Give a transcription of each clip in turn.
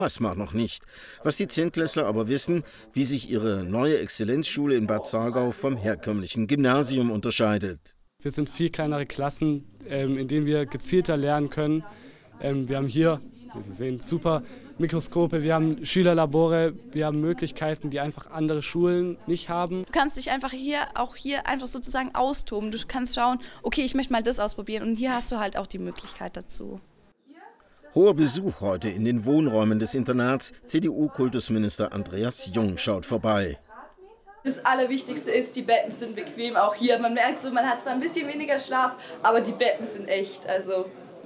Das mag noch nicht. Was die Zehntklässler aber wissen, wie sich ihre neue Exzellenzschule in Bad Saulgau vom herkömmlichen Gymnasium unterscheidet. Wir sind viel kleinere Klassen, in denen wir gezielter lernen können. Wir haben hier, wie Sie sehen, super Mikroskope, wir haben Schülerlabore, wir haben Möglichkeiten, die einfach andere Schulen nicht haben. Du kannst dich einfach hier einfach sozusagen austoben. Du kannst schauen, okay, ich möchte mal das ausprobieren, und hier hast du halt auch die Möglichkeit dazu. Hoher Besuch heute in den Wohnräumen des Internats. CDU-Kultusminister Andreas Jung schaut vorbei. Das Allerwichtigste ist, die Betten sind bequem, auch hier. Man merkt so, man hat zwar ein bisschen weniger Schlaf, aber die Betten sind echt, also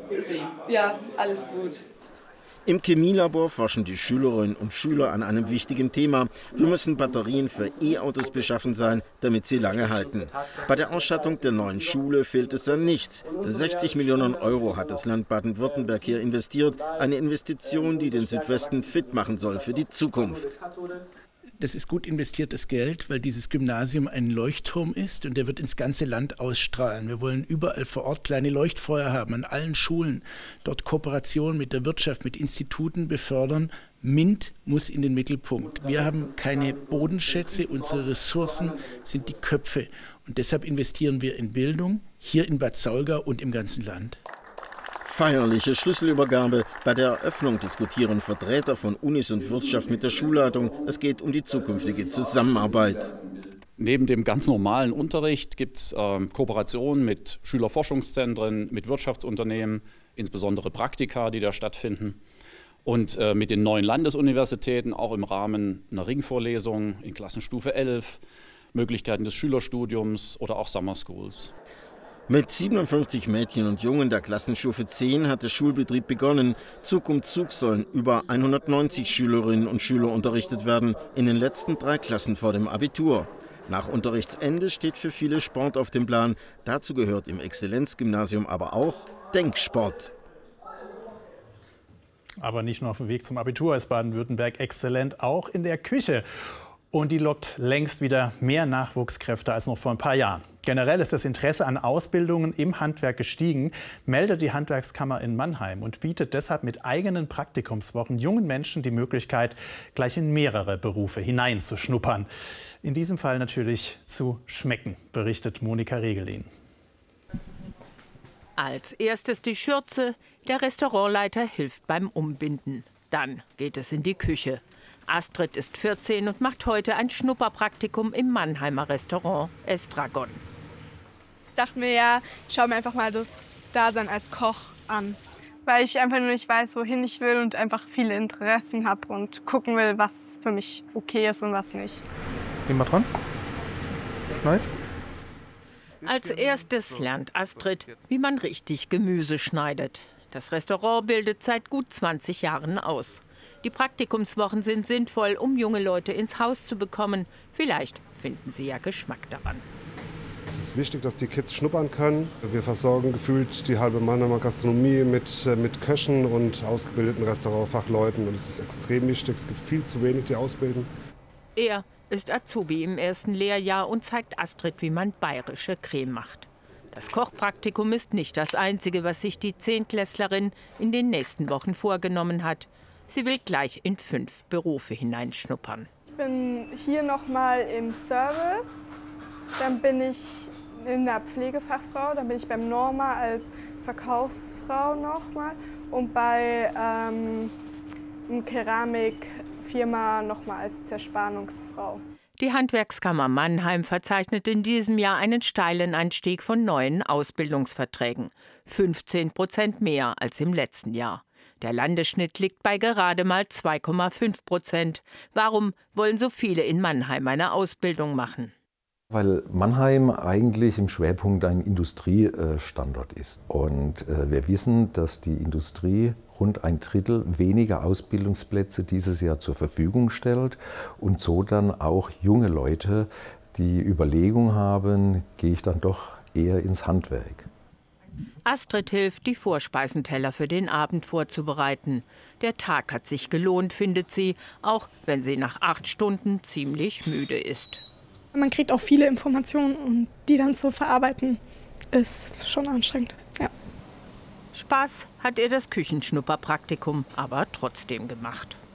ja, alles gut. Im Chemielabor forschen die Schülerinnen und Schüler an einem wichtigen Thema. Wie müssen Batterien für E-Autos beschaffen sein, damit sie lange halten? Bei der Ausstattung der neuen Schule fehlt es an nichts. 60 Millionen Euro hat das Land Baden-Württemberg hier investiert. Eine Investition, die den Südwesten fit machen soll für die Zukunft. Das ist gut investiertes Geld, weil dieses Gymnasium ein Leuchtturm ist und der wird ins ganze Land ausstrahlen. Wir wollen überall vor Ort kleine Leuchtfeuer haben, an allen Schulen, dort Kooperation mit der Wirtschaft, mit Instituten befördern. MINT muss in den Mittelpunkt. Wir haben keine Bodenschätze, unsere Ressourcen sind die Köpfe. Und deshalb investieren wir in Bildung, hier in Bad Saulgau und im ganzen Land. Feierliche Schlüsselübergabe. Bei der Eröffnung diskutieren Vertreter von Unis und Wirtschaft mit der Schulleitung. Es geht um die zukünftige Zusammenarbeit. Neben dem ganz normalen Unterricht gibt es Kooperationen mit Schülerforschungszentren, mit Wirtschaftsunternehmen, insbesondere Praktika, die da stattfinden. Und mit den neuen Landesuniversitäten, auch im Rahmen einer Ringvorlesung in Klassenstufe 11, Möglichkeiten des Schülerstudiums oder auch Summer Schools. Mit 57 Mädchen und Jungen der Klassenstufe 10 hat der Schulbetrieb begonnen. Zug um Zug sollen über 190 Schülerinnen und Schüler unterrichtet werden, in den letzten 3 Klassen vor dem Abitur. Nach Unterrichtsende steht für viele Sport auf dem Plan. Dazu gehört im Exzellenzgymnasium aber auch Denksport. Aber nicht nur auf dem Weg zum Abitur ist Baden-Württemberg exzellent, auch in der Küche. Und die lockt längst wieder mehr Nachwuchskräfte als noch vor ein paar Jahren. Generell ist das Interesse an Ausbildungen im Handwerk gestiegen, meldet die Handwerkskammer in Mannheim und bietet deshalb mit eigenen Praktikumswochen jungen Menschen die Möglichkeit, gleich in mehrere Berufe hineinzuschnuppern. In diesem Fall natürlich zu schmecken, berichtet Monika Regelin. Als erstes die Schürze, der Restaurantleiter hilft beim Umbinden. Dann geht es in die Küche. Astrid ist 14 und macht heute ein Schnupperpraktikum im Mannheimer Restaurant Estragon. Ich dachte mir, ja, ich schaue mir einfach mal das Dasein als Koch an. Weil ich einfach nur nicht weiß, wohin ich will und einfach viele Interessen habe und gucken will, was für mich okay ist und was nicht. Gehen wir dran. Schneid. Als erstes lernt Astrid, wie man richtig Gemüse schneidet. Das Restaurant bildet seit gut 20 Jahren aus. Die Praktikumswochen sind sinnvoll, um junge Leute ins Haus zu bekommen. Vielleicht finden sie ja Geschmack daran. Es ist wichtig, dass die Kids schnuppern können. Wir versorgen gefühlt die halbe Mannheimer Gastronomie mit Köchen und ausgebildeten Restaurantfachleuten. Und es ist extrem wichtig. Es gibt viel zu wenig, die ausbilden. Er ist Azubi im ersten Lehrjahr und zeigt Astrid, wie man bayerische Creme macht. Das Kochpraktikum ist nicht das Einzige, was sich die Zehntklässlerin in den nächsten Wochen vorgenommen hat. Sie will gleich in 5 Berufe hineinschnuppern. Ich bin hier noch mal im Service, dann bin ich in der Pflegefachfrau, dann bin ich beim Norma als Verkaufsfrau noch mal und bei einer Keramikfirma noch mal als Zerspannungsfrau. Die Handwerkskammer Mannheim verzeichnet in diesem Jahr einen steilen Anstieg von neuen Ausbildungsverträgen. 15% mehr als im letzten Jahr. Der Landesschnitt liegt bei gerade mal 2,5%. Warum wollen so viele in Mannheim eine Ausbildung machen? Weil Mannheim eigentlich im Schwerpunkt ein Industriestandort ist. Und wir wissen, dass die Industrie rund 1/3 weniger Ausbildungsplätze dieses Jahr zur Verfügung stellt und so dann auch junge Leute die Überlegung haben, gehe ich dann doch eher ins Handwerk. Astrid hilft, die Vorspeisenteller für den Abend vorzubereiten. Der Tag hat sich gelohnt, findet sie, auch wenn sie nach 8 Stunden ziemlich müde ist. Man kriegt auch viele Informationen und die dann zu verarbeiten, ist schon anstrengend. Ja. Spaß hat ihr das Küchenschnupperpraktikum aber trotzdem gemacht.